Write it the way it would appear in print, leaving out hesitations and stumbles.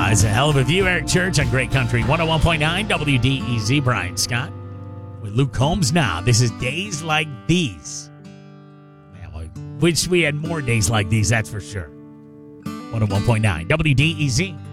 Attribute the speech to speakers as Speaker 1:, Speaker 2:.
Speaker 1: It's a hell of a view. Eric Church on Great Country 101.9 WDEZ. Brian Scott with Luke Combs now. This is Days Like These. Man, I wish we had more days like these, that's for sure. 101.9 WDEZ.